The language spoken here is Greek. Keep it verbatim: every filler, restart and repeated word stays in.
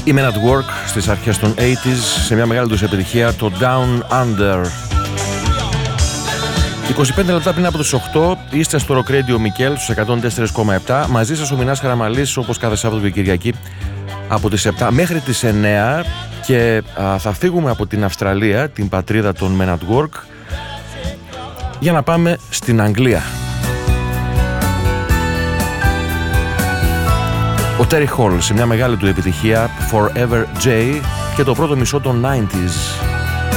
Οι Men at Work στις αρχές των ογδόντα σε μια μεγάλη τους επιτυχία, το Down Under. είκοσι πέντε λεπτά πριν από τις οκτώ είστε στο Rock Radio Μικέλ στους εκατόν τέσσερα κόμμα επτά. Μαζί σας ο Μινάς Χαραμαλής, όπως κάθε Σάββατο και Κυριακή από τις επτά μέχρι τις εννέα, και α, θα φύγουμε από την Αυστραλία, την πατρίδα των Men at Work, για να πάμε στην Αγγλία. Ο Terry Hall σε μια μεγάλη του επιτυχία, Forever J, και το πρώτο μισό των ενενήντα.